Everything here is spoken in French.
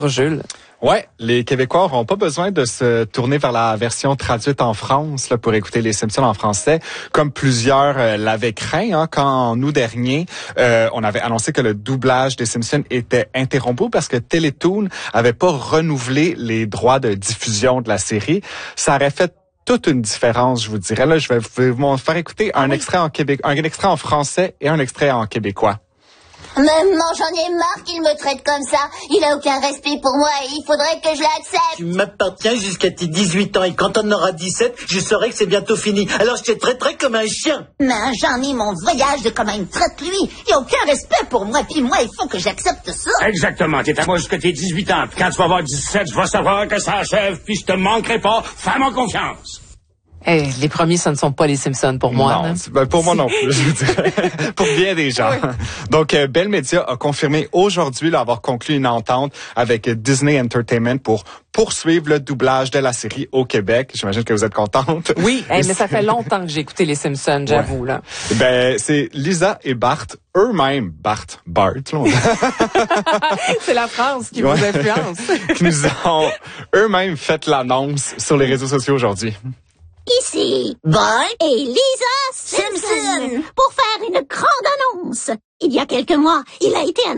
Jules. Ouais, les Québécois n'auront pas besoin de se tourner vers la version traduite en France là, pour écouter les Simpsons en français, comme plusieurs l'avaient craint quand en août dernier, on avait annoncé que le doublage des Simpsons était interrompu parce que Télétoon avait pas renouvelé les droits de diffusion de la série. Ça aurait fait toute une différence, je vous dirais. Là, je vais vous faire écouter un extrait en un extrait en français et un extrait en québécois. Maman, j'en ai marre qu'il me traite comme ça. Il a aucun respect pour moi et il faudrait que je l'accepte. Tu m'appartiens jusqu'à tes 18 ans et quand on aura 17, je saurai que c'est bientôt fini. Alors je te traiterai comme un chien. Mais Jean-Mi, mon voyage de comment il me traite lui. Il a aucun respect pour moi. Puis moi, il faut que j'accepte ça. Exactement. T'es à moi jusqu'à tes 18 ans. Puis quand tu vas avoir 17, je vais savoir que ça achève. Puis je te manquerai pas. Fais-moi confiance. Hey, les premiers, ce ne sont pas les Simpsons pour moi. Non, pour moi non plus, je vous dirais. Pour bien des gens. Oui. Donc, Bell Media a confirmé aujourd'hui avoir conclu une entente avec Disney Entertainment pour poursuivre le doublage de la série au Québec. J'imagine que vous êtes contente. Oui, mais ça fait longtemps que j'ai écouté les Simpsons, j'avoue. Là. C'est Lisa et Bart eux-mêmes, Bart, là, c'est la France qui vous influence. Qui nous ont eux-mêmes fait l'annonce sur les réseaux sociaux aujourd'hui. Ici, Bart et Lisa Simpson pour faire une grande annonce. Il y a quelques mois, il a été annoncé